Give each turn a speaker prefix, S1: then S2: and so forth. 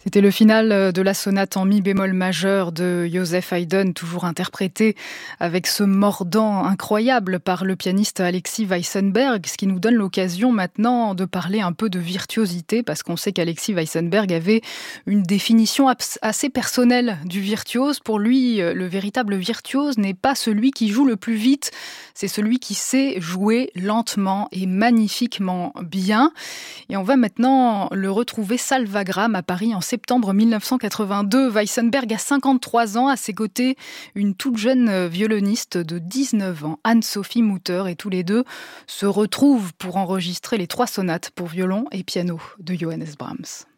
S1: C'était le final de la sonate en mi bémol majeur de Joseph Haydn, toujours interprété avec ce mordant incroyable par le pianiste Alexis Weissenberg, ce qui nous donne l'occasion maintenant de parler un peu de virtuosité, parce qu'on sait qu'Alexis Weissenberg avait une définition assez personnelle du virtuose. Pour lui, le véritable virtuose n'est pas celui qui joue le plus vite, c'est celui qui sait jouer lentement et magnifiquement bien. Et on va maintenant le retrouver Salvagram à Paris en septembre 1982. Weissenberg a 53 ans. À ses côtés, une toute jeune violoniste de 19 ans, Anne-Sophie Mutter, et tous les deux se retrouvent pour enregistrer les 3 sonates pour violon et piano de Johannes Brahms.